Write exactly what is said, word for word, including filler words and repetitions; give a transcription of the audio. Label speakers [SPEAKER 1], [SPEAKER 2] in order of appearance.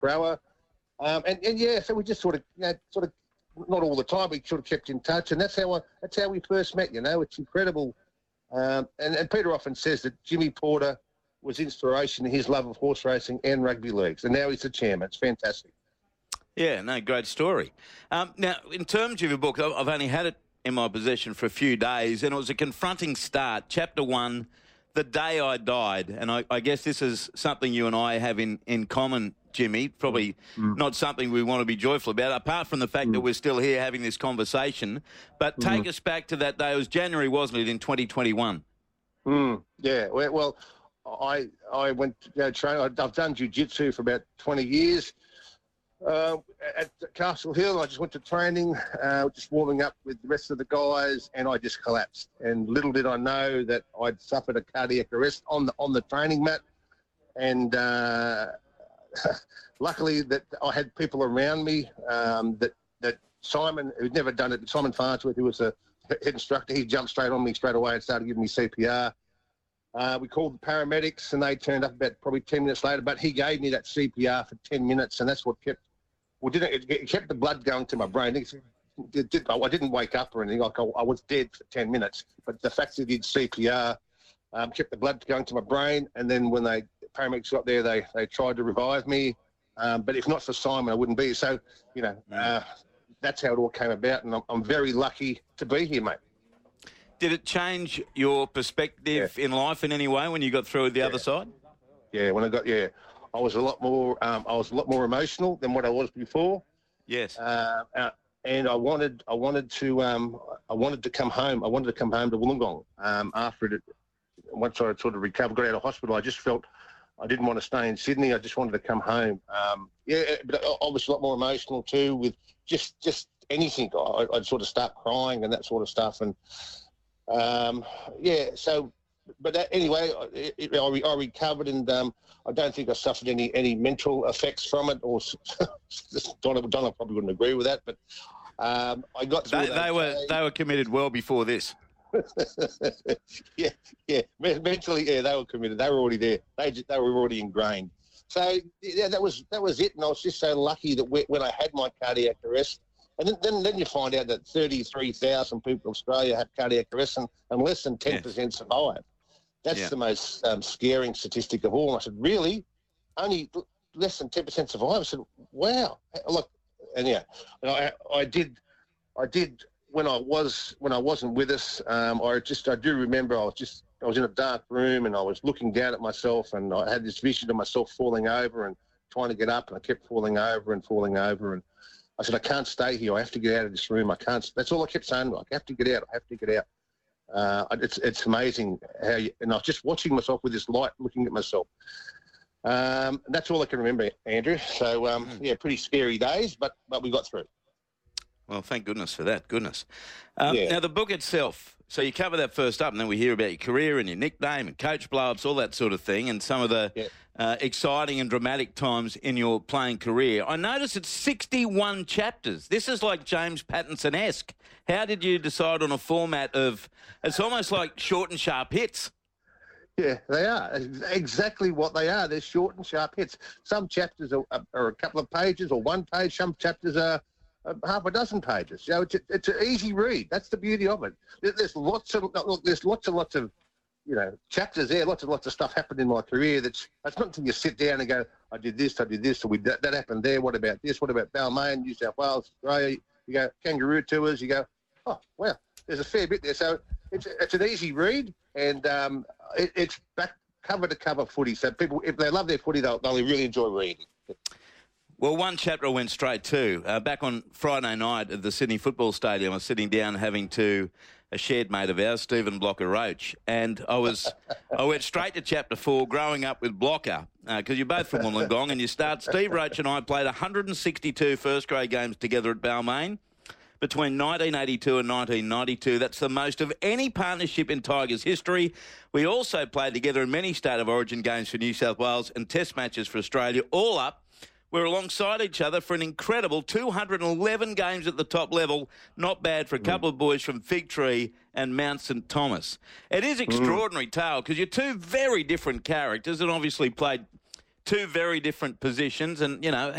[SPEAKER 1] grower. Um, and, and, yeah, so we just sort of, you know, sort of, not all the time, we sort of kept in touch. And that's how I, that's how we first met, you know. It's incredible. Um, and, and Peter often says that Jimmy Porter was inspiration in his love of horse racing and rugby leagues. And now he's the chairman. It's fantastic.
[SPEAKER 2] Yeah, no, great story. Um, now, in terms of your book, I've only had it in my possession for a few days, and it was a confronting start. Chapter one, The Day I Died. And I, I guess this is something you and I have in, in common, Jimmy. Probably mm. not something we want to be joyful about, apart from the fact mm. that we're still here having this conversation. But mm. take us back to that day. It was January, wasn't it, in twenty twenty-one?
[SPEAKER 1] Mm. Yeah, well, well, I I went to go train. I've done jiu-jitsu for about twenty years. Uh, at Castle Hill, I just went to training, uh, just warming up with the rest of the guys, and I just collapsed. And little did I know that I'd suffered a cardiac arrest on the on the training mat. And uh, luckily that I had people around me. Um, that that Simon, who'd never done it, Simon Farnsworth, who was a head instructor, he jumped straight on me straight away and started giving me C P R. Uh, we called the paramedics, and they turned up about probably ten minutes later. But he gave me that C P R for ten minutes, and that's what kept. Well, didn't it, it kept the blood going to my brain. It, it did, I didn't wake up or anything. Like I, I was dead for ten minutes. But the fact that he did C P R um, kept the blood going to my brain. And then when they paramedics got there, they they tried to revive me. Um, but if not for Simon, I wouldn't be. So, you know, uh, that's how it all came about. And I'm, I'm very lucky to be here, mate.
[SPEAKER 2] Did it change your perspective yeah. in life in any way when you got through the
[SPEAKER 1] yeah.
[SPEAKER 2] other side?
[SPEAKER 1] Yeah, when I got, yeah. I was a lot more. Um, I was a lot more emotional than what I was before.
[SPEAKER 2] Yes.
[SPEAKER 1] Uh, uh, and I wanted. I wanted to. Um, I wanted to come home. I wanted to come home to Wollongong. Um, after it, once I sort of recovered, got out of hospital, I just felt I didn't want to stay in Sydney. I just wanted to come home. Um, yeah, but I was a lot more emotional too. With just just anything, I, I'd sort of start crying and that sort of stuff. And um, yeah, so. But that, anyway, it, it, I, re, I recovered, and um, I don't think I suffered any, any mental effects from it. Or Donna, Donna probably wouldn't agree with that, but um, I got through.
[SPEAKER 2] They, they were they were committed well before this.
[SPEAKER 1] yeah, yeah. Mentally, yeah, they were committed. They were already there. They they were already ingrained. So yeah, that was that was it. And I was just so lucky that when I had my cardiac arrest. And then, then, then you find out that thirty-three thousand people in Australia have cardiac arrest, and, and less than ten percent yes. survive. That's yeah. the most um, scaring statistic of all. And I said, really? Only less than ten percent survive? I said, wow. Look, and yeah, and I, I did, I did when I was when I wasn't with us. Um, I just I do remember I was just I was in a dark room and I was looking down at myself, and I had this vision of myself falling over and trying to get up, and I kept falling over and falling over and. I said, I can't stay here. I have to get out of this room. I can't. That's all I kept saying. I have to get out. I have to get out. Uh, it's it's amazing how you, and I was just watching myself with this light, looking at myself. Um, and that's all I can remember, Andrew. So, um, yeah, pretty scary days, but but we got through.
[SPEAKER 2] Well, thank goodness for that. Goodness. Um,
[SPEAKER 1] yeah.
[SPEAKER 2] Now, the book itself, so you cover that first up, and then we hear about your career and your nickname and coach blow-ups, all that sort of thing, and some of the yeah. uh, exciting and dramatic times in your playing career. I notice it's sixty-one chapters. This is like James Pattinson-esque. How did you decide on a format of, it's almost like short and sharp hits?
[SPEAKER 1] Yeah, they are. Exactly what they are. They're short and sharp hits. Some chapters are, are a couple of pages or one page. Some chapters are half a dozen pages. So it's a, it's an easy read. That's the beauty of it. There's lots of look, there's lots and lots of you know chapters there. Lots and lots of stuff happened in my career. That's that's not until you sit down and go, I did this, I did this, or we that, that happened there. What about this? What about Balmain, New South Wales, Australia? You go kangaroo tours. You go, oh wow, there's a fair bit there. So it's it's an easy read, and um, it, it's back cover to cover footy. So people, if they love their footy, they'll they'll really enjoy reading.
[SPEAKER 2] Well, one chapter I went straight to. Uh, back on Friday night at the Sydney Football Stadium, I was sitting down having to a shared mate of ours, Stephen Blocker-Roach, and I was I went straight to chapter four, growing up with Blocker, because uh, you're both from Wollongong, and you start. Steve Roach and I played one hundred sixty-two first-grade games together at Balmain between nineteen eighty-two and nineteen ninety-two. That's the most of any partnership in Tigers history. We also played together in many State of Origin games for New South Wales and Test matches for Australia, all up. We're alongside each other for an incredible two hundred eleven games at the top level. Not bad for a couple mm. of boys from Fig Tree and Mount St Thomas. It is extraordinary mm. tale because you're two very different characters and obviously played two very different positions, and you know